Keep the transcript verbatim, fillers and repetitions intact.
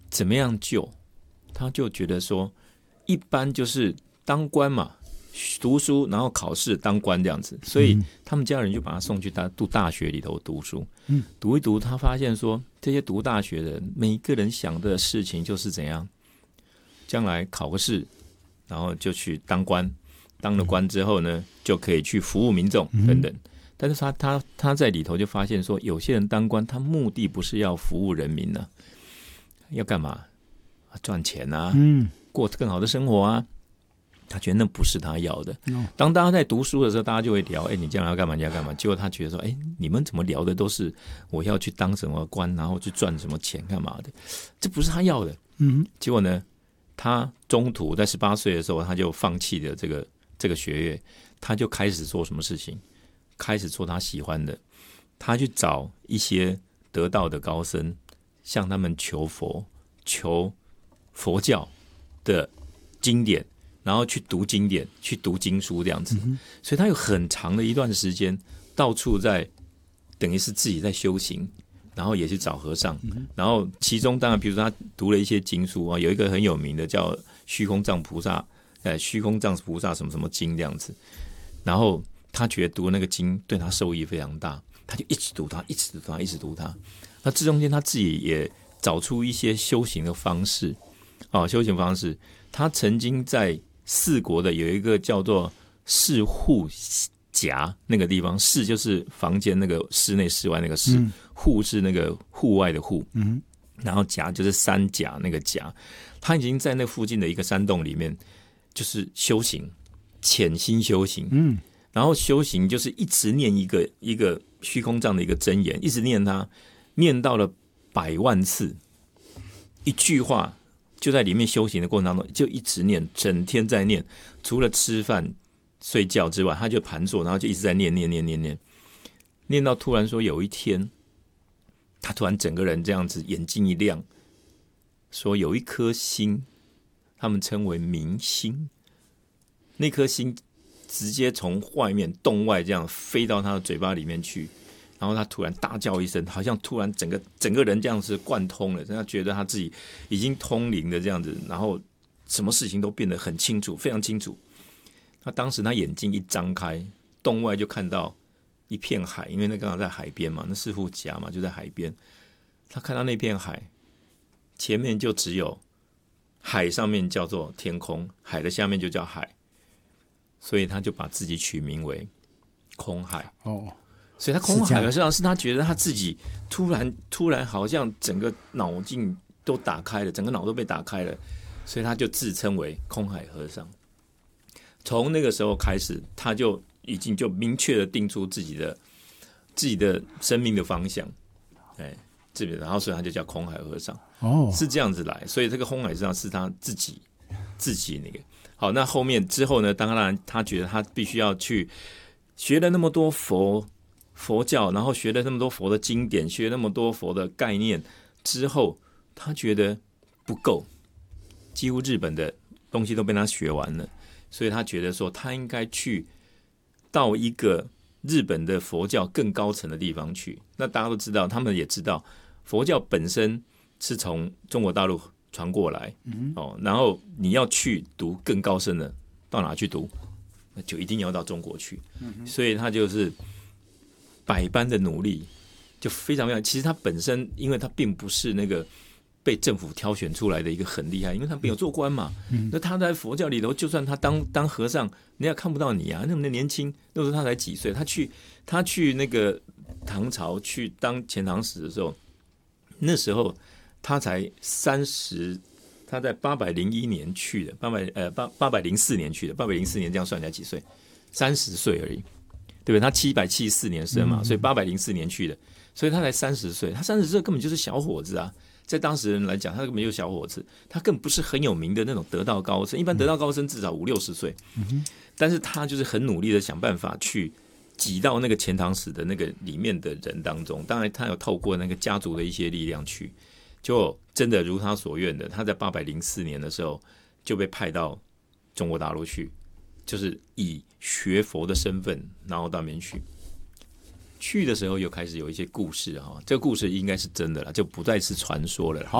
怎么样救？他就觉得说，一般就是当官嘛，读书然后考试当官这样子，所以他们家人就把他送去他读大学里头读书。嗯，读一读，他发现说，这些读大学的每一个人想的事情就是怎样，将来考个试，然后就去当官，当了官之后呢，就可以去服务民众等等。但是他他他在里头就发现说，有些人当官，他目的不是要服务人民呢、啊，要干嘛？赚钱啊，嗯，过更好的生活啊。他觉得那不是他要的。当大家在读书的时候，大家就会聊，哎，你将来要干嘛？你要干嘛？结果他觉得说，哎，你们怎么聊的都是我要去当什么官，然后去赚什么钱干嘛的？这不是他要的。嗯，结果呢，他中途在十八岁的时候，他就放弃了这个这个学业，他就开始做什么事情？开始做他喜欢的，他去找一些得道的高僧，向他们求佛、求佛教的经典，然后去读经典，去读经书这样子。嗯、所以他有很长的一段时间，到处在等于是自己在修行，然后也去找和尚。嗯、然后其中当然，比如说他读了一些经书啊，有一个很有名的叫虚空藏菩萨，呃，虚空藏菩萨什么什么经这样子，然后。他觉得读那个经对他受益非常大，他就一直读它，一直读它，一直读它。那这中间他自己也找出一些修行的方式，哦，修行方式。他曾经在四国的有一个叫做室户夹那个地方，室就是房间那个室内室外那个室，嗯、户是那个户外的户，嗯、然后夹就是山夹那个夹。他已经在那附近的一个山洞里面，就是修行，潜心修行，嗯。然后修行就是一直念一个一个虚空藏的一个真言，一直念它，念到了百万次，一句话就在里面修行的过程当中就一直念，整天在念，除了吃饭睡觉之外，他就盘坐，然后就一直在念念念念念，念到突然说有一天，他突然整个人这样子眼睛一亮，说有一颗心，他们称为明心，那颗心。直接从外面洞外这样飞到他的嘴巴里面去，然后他突然大叫一声，好像突然整个整个人这样子贯通了，他觉得他自己已经通灵的这样子，然后什么事情都变得很清楚，非常清楚。他当时他眼睛一张开，洞外就看到一片海，因为那刚好在海边嘛，那室户夹嘛就在海边。他看到那片海，前面就只有海，上面叫做天空，海的下面就叫海。所以他就把自己取名为空海。哦，所以他空海实际上是他觉得他自己突然突然好像整个脑筋都打开了，整个脑都被打开了，所以他就自称为空海和尚。从那个时候开始，他就已经就明确的定出自己的自己的生命的方向，哎，这边然后所以他就叫空海和尚。哦，是这样子来，所以这个空海和尚是他自己自己那个。好，那后面之后呢？当然，他觉得他必须要去学了那么多佛佛教，然后学了那么多佛的经典，学了那么多佛的概念之后，他觉得不够，几乎日本的东西都被他学完了，所以他觉得说，他应该去到一个日本的佛教更高层的地方去。那大家都知道，他们也知道，佛教本身是从中国大陆传过来，嗯哦，然后你要去读更高深的，到哪去读？那就一定要到中国去。嗯、所以他就是百般的努力，就非常非常。其实他本身，因为他并不是那个被政府挑选出来的一个很厉害，因为他没有做官嘛。嗯、那他在佛教里头，就算他当当和尚，人家看不到你啊，那么年轻，那时候他才几岁，他去他去那个唐朝去当遣唐使的时候，那时候。他才三十，他在八百零一年去的，八百呃八八百零四年去的，八百零四年这样算起来几岁？三十岁而已，对不对？他七百七十四年生嘛，所以八百零四年去的，所以他才三十岁，他三十岁根本就是小伙子啊，在当时人来讲，他根本就是小伙子，他更不是很有名的那种得道高僧，一般得道高僧至少五六十岁，嗯、但是他就是很努力的想办法去挤到那个遣唐使的那个里面的人当中，当然他有透过那个家族的一些力量去。就真的如他所愿的，他在八百零四年的时候就被派到中国大陆去，就是以学佛的身份，然后到那边去。去的时候又开始有一些故事哈，这个故事应该是真的了，就不再是传说了。